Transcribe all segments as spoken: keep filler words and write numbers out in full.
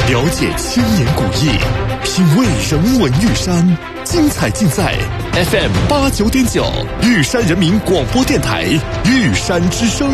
了解千年古意，品味人文玉山，精彩尽在 F M 八九点九玉山人民广播电台玉山之声。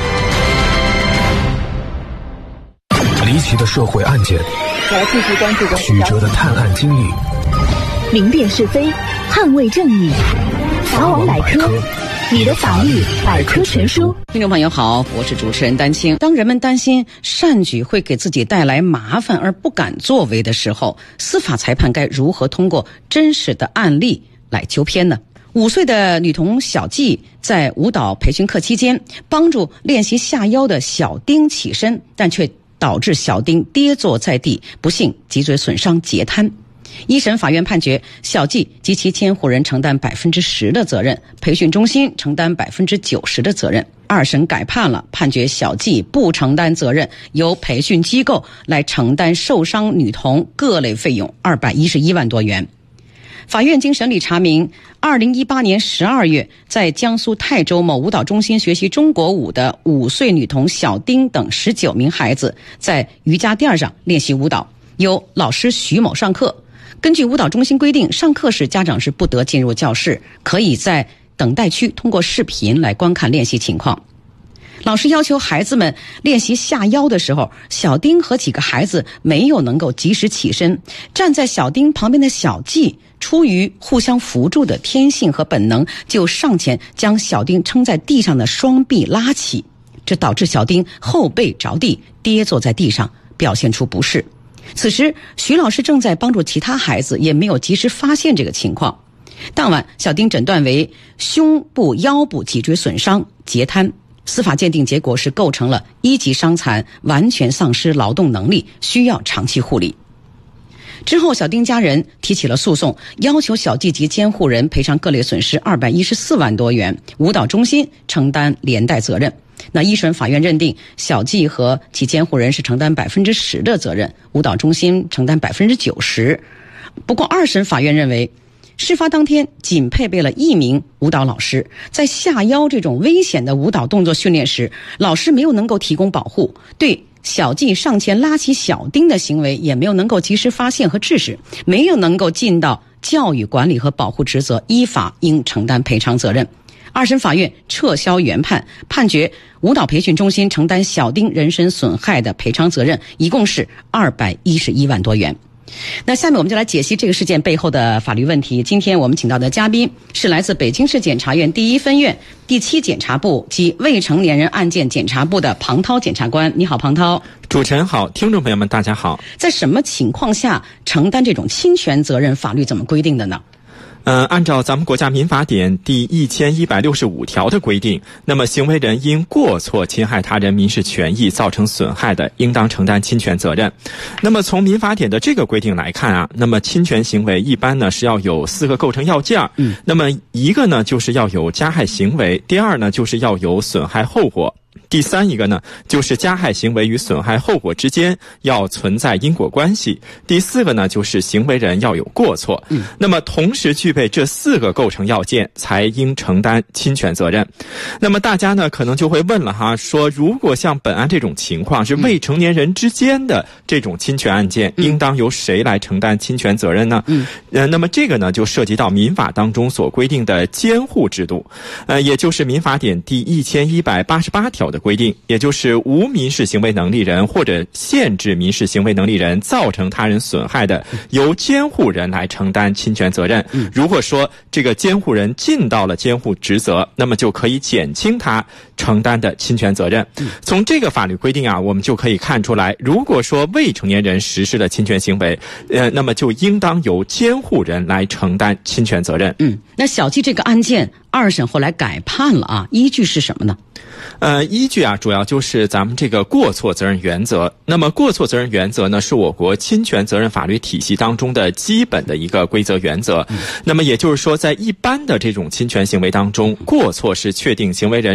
离奇的社会案件， 来继续关注曲折的探案经历， 明辨是非，捍卫正义。法网百科，你的法律百科全书。 听众朋友好，我是主持人丹青。当人们担心善举会给自己带来麻烦而不敢作为的时候，司法裁判该如何通过真实的案例来纠偏呢？五岁的女童小纪在舞蹈培训课期间，帮助练习下腰的小丁起身，但却导致小丁跌坐在地，不幸脊椎损伤截瘫。一审法院判决小纪及其监护人承担百分之十的责任，培训中心承担百分之九十的责任。二审改判了，判决小纪不承担责任，由培训机构来承担受伤女童各类费用二百一十一万多元。法院经审理查明，二零一八年十二月，在江苏泰州某舞蹈中心学习中国舞的五岁女童小丁等十九名孩子，在瑜伽垫上练习舞蹈，由老师徐某上课。根据舞蹈中心规定，上课时家长是不得进入教室，可以在等待区通过视频来观看练习情况。老师要求孩子们练习下腰的时候，小丁和几个孩子没有能够及时起身，站在小丁旁边的小纪出于互相扶助的天性和本能，就上前将小丁撑在地上的双臂拉起，这导致小丁后背着地，跌坐在地上，表现出不适。此时徐老师正在帮助其他孩子，也没有及时发现这个情况。当晚小丁诊断为胸部腰部脊椎损伤截瘫，司法鉴定结果是构成了一级伤残，完全丧失劳动能力，需要长期护理。之后小丁家人提起了诉讼，要求小纪及监护人赔偿各类损失二百一十四万多元，舞蹈中心承担连带责任。那一审法院认定小纪和其监护人是承担百分之十的责任，舞蹈中心承担百分之九十。不过二审法院认为，事发当天仅配备了一名舞蹈老师，在下腰这种危险的舞蹈动作训练时，老师没有能够提供保护，对小纪上前拉起小丁的行为也没有能够及时发现和制止，没有能够尽到教育管理和保护职责，依法应承担赔偿责任。二审法院撤销原判，判决舞蹈培训中心承担小丁人身损害的赔偿责任，一共是二百一十一万多元。那下面我们就来解析这个事件背后的法律问题。今天我们请到的嘉宾是来自北京市检察院第一分院第七检察部及未成年人案件检察部的庞涛检察官。你好，庞涛。 主持人好，听众朋友们大家好。 在什么情况下承担这种侵权责任，法律怎么规定的呢？ 呃，按照咱们国家民法典第一千一百六十五条的规定，那么行为人因过错侵害他人民事权益造成损害的，应当承担侵权责任。那么从民法典的这个规定来看啊，那么侵权行为一般呢是要有四个构成要件。嗯，那么一个呢就是要有加害行为，第二呢就是要有损害后果。第三一个呢，就是加害行为与损害后果之间要存在因果关系。第四个呢，就是行为人要有过错。嗯，那么同时具备这四个构成要件，才应承担侵权责任。那么大家呢，可能就会问了哈，说如果像本案这种情况是未成年人之间的这种侵权案件，嗯、应当由谁来承担侵权责任呢？嗯，呃，那么这个呢，就涉及到民法当中所规定的监护制度，呃，也就是民法典第一千一百八十八条的规定，也就是无民事行为能力人或者限制民事行为能力人造成他人损害的，由监护人来承担侵权责任。如果说这个监护人尽到了监护职责，那么就可以减轻他承担的侵权责任。从这个法律规定啊，我们就可以看出来，如果说未成年人实施了侵权行为，呃，那么就应当由监护人来承担侵权责任。 嗯，那小纪这个案件二审后来改判了啊，依据是什么呢？ 呃，依据啊，主要就是咱们这个过错责任原则。那么过错责任原则呢，是我国侵权责任法律体系当中的基本的一个规则原则。那么也就是说，在一般的这种侵权行为当中，过错是确定行为人是否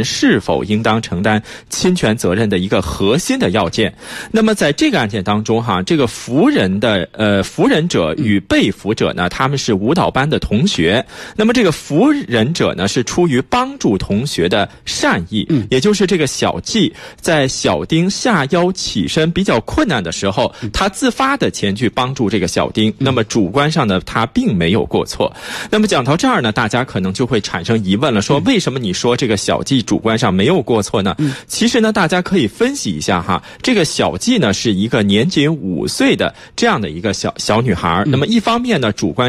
否应当承担侵权责任的一个核心的要件。那么在这个案件当中哈，这个扶人的呃扶人者与被扶者呢，他们是舞蹈班的同学。那么这个扶人者呢，是出于帮助同学的善意，也就是这个小季在小丁下腰起身比较困难的时候，他自发的前去帮助这个小丁。那么主观上呢，他并没有过错。那么讲到这儿呢，大家可能就会产生疑问了，说为什么你说这个小季主观上没有过错呢？其实呢，大家可以分析一下哈，这个小季呢是一个年仅五岁的这样的一个小小女孩。那么一方面呢，主观